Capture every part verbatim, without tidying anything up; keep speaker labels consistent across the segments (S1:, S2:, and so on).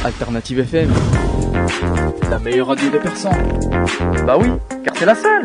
S1: Alternative F M, la meilleure radio des Persans. Bah oui, car c'est la seule.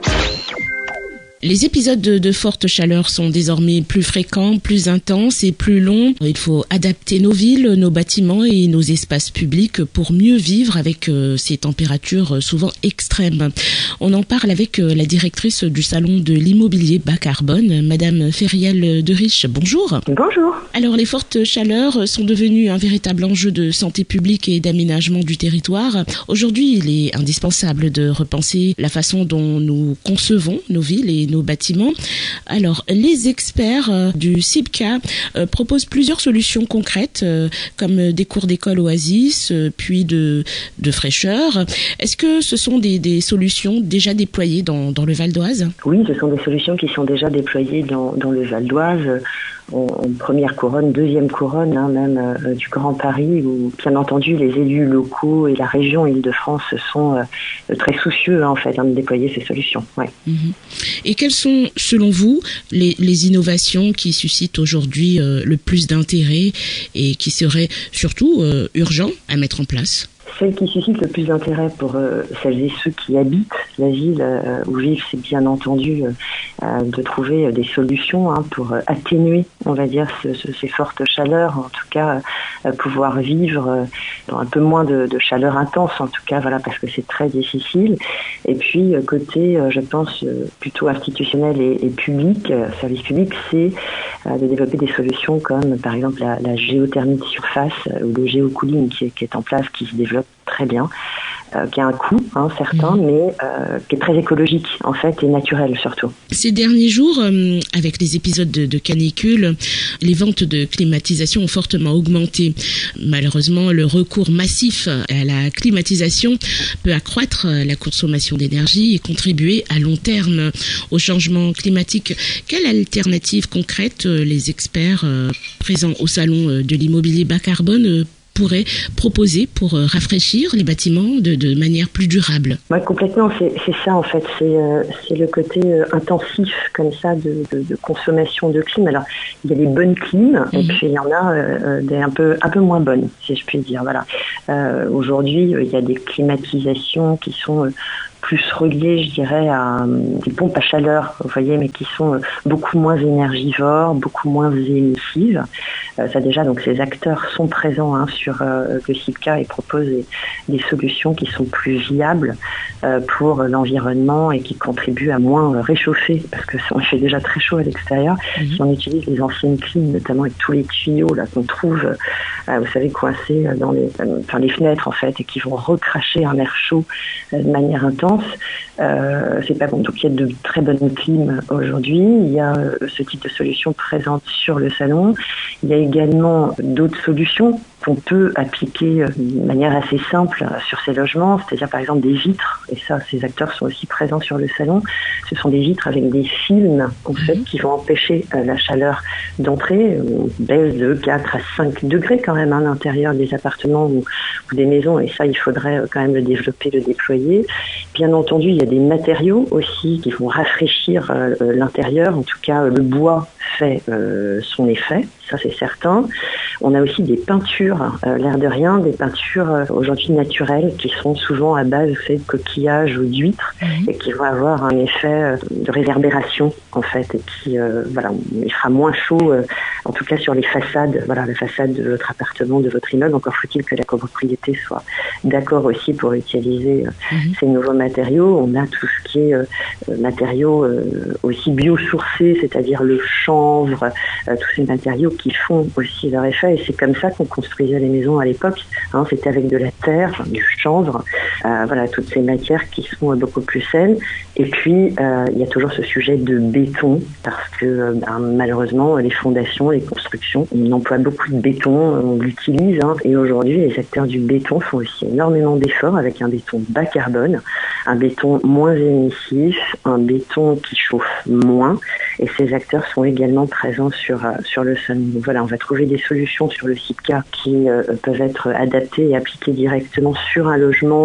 S2: Les épisodes de, de forte chaleur sont désormais plus fréquents, plus intenses et plus longs. Il faut adapter nos villes, nos bâtiments et nos espaces publics pour mieux vivre avec euh, ces températures souvent extrêmes. On en parle avec euh, la directrice du salon de l'immobilier bas carbone, Madame Feriel de Riche. Bonjour.
S3: Bonjour.
S2: Alors les fortes chaleurs sont devenues un véritable enjeu de santé publique et d'aménagement du territoire. Aujourd'hui, il est indispensable de repenser la façon dont nous concevons nos villes et nos bâtiments. Alors, les experts euh, du CIBCA euh, proposent plusieurs solutions concrètes, euh, comme des cours d'école oasis, euh, puis de, de fraîcheur. Est-ce que ce sont des, des solutions déjà déployées dans, dans le Val d'Oise ?
S3: Oui, ce sont des solutions qui sont déjà déployées dans, dans le Val d'Oise, en, en première couronne, deuxième couronne, hein, même euh, du Grand Paris, où bien entendu les élus locaux et la région Île-de-France sont euh, très soucieux hein, en fait hein, de déployer ces solutions. Ouais.
S2: Mmh. Et quelles sont, selon vous, les, les innovations qui suscitent aujourd'hui euh, le plus d'intérêt et qui seraient surtout euh, urgents à mettre en place ?
S3: Celle qui suscite le plus d'intérêt pour euh, celles et ceux qui habitent la ville euh, où vivent, c'est bien entendu euh, de trouver des solutions hein, pour atténuer, on va dire, ce, ce, ces fortes chaleurs, en tout cas euh, pouvoir vivre euh, dans un peu moins de, de chaleur intense, en tout cas, voilà, parce que c'est très difficile. Et puis euh, côté, euh, je pense, euh, plutôt institutionnel et, et public, euh, service public, c'est euh, de développer des solutions comme, par exemple, la, la géothermie de surface euh, ou le géocooling qui est, qui est en place, qui se développe très bien, euh, qui a un coût hein, certain, mmh. mais euh, qui est très écologique en fait et naturel surtout.
S2: Ces derniers jours, euh, avec les épisodes de, de canicule, les ventes de climatisation ont fortement augmenté. Malheureusement, le recours massif à la climatisation peut accroître la consommation d'énergie et contribuer à long terme au changement climatique. Quelle alternative concrète les experts euh, présents au salon de l'immobilier bas carbone euh, pourrait proposer pour euh, rafraîchir les bâtiments de, de manière plus durable?
S3: Ouais, complètement, c'est, c'est ça en fait, c'est, euh, c'est le côté euh, intensif comme ça de, de, de consommation de clim. Alors, il y a des bonnes clims mmh. et puis il y en a euh, des un peu, un peu moins bonnes, si je puis dire. Voilà. Euh, aujourd'hui, il y a des climatisations qui sont euh, plus reliées, je dirais, à euh, des pompes à chaleur, vous voyez, mais qui sont euh, beaucoup moins énergivores, beaucoup moins émissives. Euh, ça déjà, donc ces acteurs sont présents hein, sur euh, le CIBCA et proposent des, des solutions qui sont plus viables euh, pour l'environnement et qui contribuent à moins réchauffer, parce que on fait déjà très chaud à l'extérieur. Mmh. Si on utilise les anciennes clims, notamment avec tous les tuyaux là qu'on trouve, euh, vous savez, coincés dans les, euh, enfin, les fenêtres en fait, et qui vont recracher un air chaud euh, de manière intense. Euh, c'est pas bon. Donc il y a de très bonnes clims aujourd'hui. Il y a euh, ce type de solution présente sur le salon. Il y a également d'autres solutions qu'on peut appliquer de manière assez simple sur ces logements, c'est-à-dire par exemple des vitres, et ça, ces acteurs sont aussi présents sur le salon. Ce sont des vitres avec des films en fait qui vont empêcher euh, la chaleur d'entrer. On baisse de quatre à cinq degrés quand même à l'intérieur des appartements ou, ou des maisons, et ça, il faudrait quand même le développer, le déployer. Bien entendu, il y a des matériaux aussi qui vont rafraîchir euh, l'intérieur. En tout cas, le bois fait euh, son effet, ça c'est certain. On a aussi des peintures, euh, l'air de rien, des peintures euh, aujourd'hui naturelles qui sont souvent à base de coquillages ou d'huîtres mmh. et qui vont avoir un effet euh, de réverbération en fait, et qui euh, voilà, il fera moins chaud, euh, en tout cas sur les façades, voilà, la façade de votre appartement, de votre immeuble. Encore faut-il que la copropriété soit d'accord aussi pour utiliser euh, mmh. ces nouveaux matériaux. On a tout ce qui est euh, matériaux euh, aussi biosourcés, c'est-à-dire le chanvre, euh, tous ces matériaux qui font aussi leur effet. Et c'est comme ça qu'on construisait les maisons à l'époque. Hein, c'était avec de la terre, du chanvre, euh, voilà, toutes ces matières qui sont beaucoup plus saines. Et puis, euh, il y a toujours ce sujet de béton, parce que euh, ben, malheureusement, les fondations, les constructions, on emploie beaucoup de béton, on l'utilise. Hein, et aujourd'hui, les acteurs du béton font aussi énormément d'efforts avec un béton bas carbone, un béton moins émissif, un béton qui chauffe moins. Et ces acteurs sont également présents sur euh, sur le sol. Donc voilà, on va trouver des solutions sur le CIBCA qui euh, peuvent être adaptées et appliquées directement sur un logement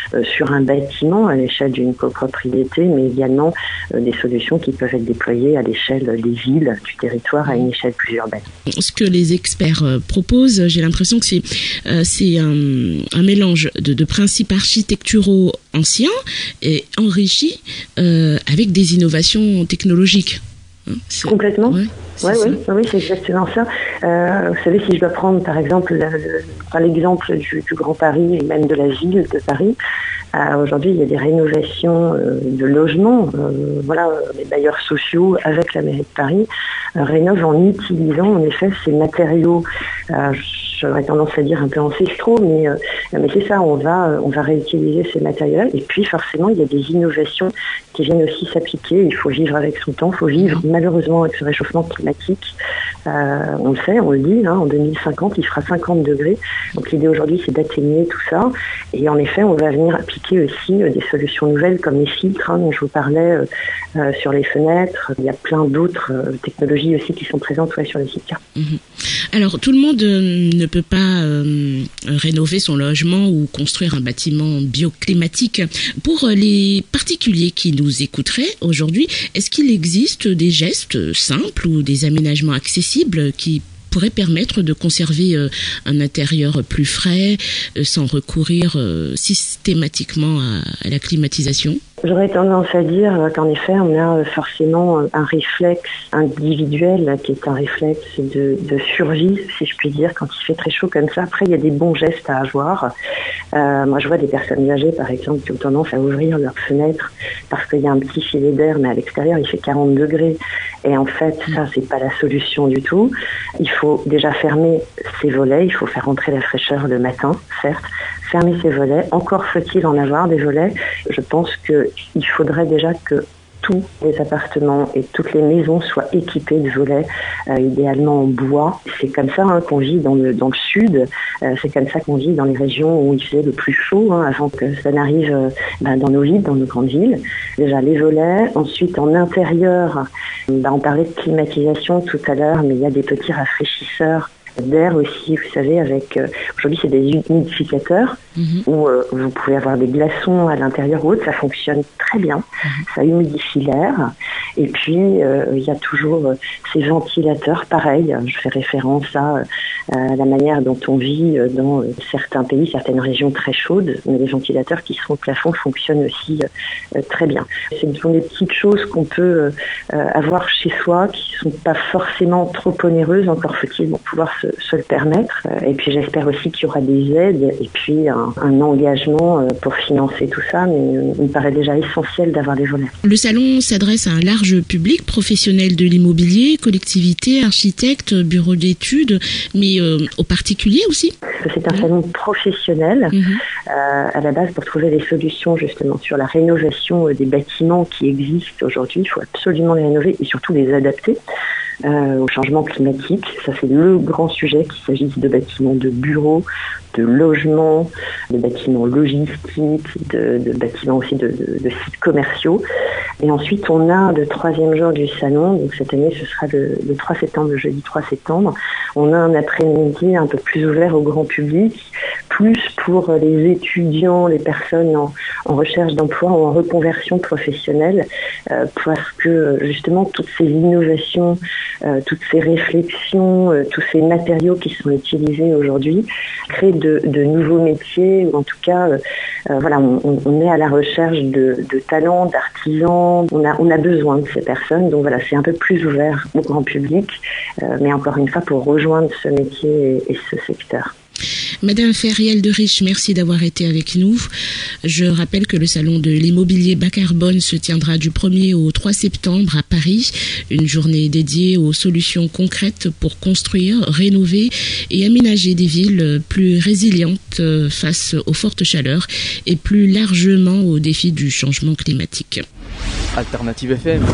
S3: euh, sur un bâtiment à l'échelle d'une copropriété, mais également euh, des solutions qui peuvent être déployées à l'échelle des villes, du territoire, à une échelle plus urbaine.
S2: Ce que les experts euh, proposent, j'ai l'impression que c'est, euh, c'est un, un mélange de, de principes architecturaux anciens et enrichis euh, avec des innovations technologiques.
S3: C'est... Complètement. Ouais, c'est ouais, oui, oui, c'est exactement ça. Euh, vous savez, si je dois prendre par exemple le, le, l'exemple du, du Grand Paris et même de la ville de Paris, euh, aujourd'hui il y a des rénovations euh, de logements. Euh, voilà, les bailleurs sociaux avec la mairie de Paris euh, rénovent en utilisant en effet ces matériaux. Euh, J'aurais tendance à dire un peu ancestraux, mais, euh, mais c'est ça, on va, on va réutiliser ces matériaux. Et puis forcément, il y a des innovations qui viennent aussi s'appliquer. Il faut vivre avec son temps, il faut vivre malheureusement avec ce réchauffement climatique. Euh, on le sait, on le dit, hein, en deux mille cinquante, il fera cinquante degrés. Donc l'idée aujourd'hui, c'est d'atténuer tout ça. Et en effet, on va venir appliquer aussi euh, des solutions nouvelles comme les filtres hein, dont je vous parlais euh, euh, sur les fenêtres. Il y a plein d'autres euh, technologies aussi qui sont présentes ouais, sur les sites.
S2: Mmh. Alors, tout le monde euh, ne peut pas euh, rénover son logement ou construire un bâtiment bioclimatique. Pour les particuliers qui nous écouteraient aujourd'hui, est-ce qu'il existe des gestes simples ou des aménagements accessibles qui pourraient permettre de conserver euh, un intérieur plus frais euh, sans recourir euh, systématiquement à, à la climatisation ?
S3: J'aurais tendance à dire qu'en effet, on a forcément un réflexe individuel qui est un réflexe de, de survie, si je puis dire, quand il fait très chaud comme ça. Après, il y a des bons gestes à avoir. Euh, moi, je vois des personnes âgées, par exemple, qui ont tendance à ouvrir leurs fenêtres parce qu'il y a un petit filet d'air, mais à l'extérieur, il fait quarante degrés. Et en fait, ça, c'est pas la solution du tout. Il faut déjà fermer ses volets. Il faut faire rentrer la fraîcheur le matin, certes. Fermer ses volets. Encore faut-il en avoir des volets. Je pense qu'il faudrait déjà que tous les appartements et toutes les maisons soient équipées de volets, euh, idéalement en bois. C'est comme ça hein, qu'on vit dans le, dans le sud. Euh, c'est comme ça qu'on vit dans les régions où il faisait le plus chaud, hein, avant que ça n'arrive euh, bah, dans nos villes, dans nos grandes villes. Déjà les volets. Ensuite, en intérieur, bah, on parlait de climatisation tout à l'heure, mais il y a des petits rafraîchisseurs d'air aussi, vous savez, avec... Euh, aujourd'hui, c'est des humidificateurs mmh. où euh, vous pouvez avoir des glaçons à l'intérieur ou autre. Ça fonctionne très bien. Mmh. Ça humidifie l'air. Et puis, euh, il y a toujours euh, ces ventilateurs. Pareil, je fais référence à, euh, à la manière dont on vit euh, dans euh, certains pays, certaines régions très chaudes. Mais les ventilateurs qui sont au plafond fonctionnent aussi euh, très bien. Ce sont des petites choses qu'on peut euh, avoir chez soi qui ne sont pas forcément trop onéreuses. Encore faut-il bon, pouvoir se se le permettre. Et puis j'espère aussi qu'il y aura des aides et puis un, un engagement pour financer tout ça, mais il me paraît déjà essentiel d'avoir des volets.
S2: Le salon s'adresse à un large public, professionnels de l'immobilier, collectivités, architectes, bureaux d'études, mais euh, aux particuliers aussi.
S3: C'est un mmh. salon professionnel, mmh. euh, à la base pour trouver des solutions justement sur la rénovation des bâtiments qui existent aujourd'hui. Il faut absolument les rénover et surtout les adapter. Euh, au changement climatique. Ça, c'est le grand sujet, qu'il s'agisse de bâtiments de bureaux, de logements, de bâtiments logistiques, de, de bâtiments aussi de, de, de sites commerciaux. Et ensuite, on a le troisième jour du salon, donc cette année, ce sera le, le trois septembre, le jeudi trois septembre. On a un après-midi un peu plus ouvert au grand public, plus pour les étudiants, les personnes en, en recherche d'emploi ou en reconversion professionnelle, euh, parce que justement, toutes ces innovations, Euh, toutes ces réflexions, euh, tous ces matériaux qui sont utilisés aujourd'hui créent de, de nouveaux métiers, ou en tout cas, euh, euh, voilà, on, on est à la recherche de, de talents, d'artisans. On a, on a besoin de ces personnes, donc voilà, c'est un peu plus ouvert au grand public, euh, mais encore une fois pour rejoindre ce métier et, et ce secteur.
S2: Madame Feriel de Riche, merci d'avoir été avec nous. Je rappelle que le salon de l'immobilier bas carbone se tiendra du premier au trois septembre à Paris. Une journée dédiée aux solutions concrètes pour construire, rénover et aménager des villes plus résilientes face aux fortes chaleurs et plus largement aux défis du changement climatique.
S1: Alternative F M,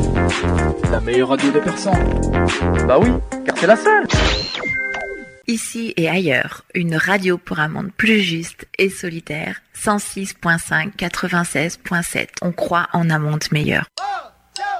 S1: la meilleure radio des Persans. Bah oui, car c'est la seule.
S4: Ici et ailleurs, une radio pour un monde plus juste et solidaire. cent six virgule cinq, quatre-vingt-seize virgule sept. On croit en un monde meilleur.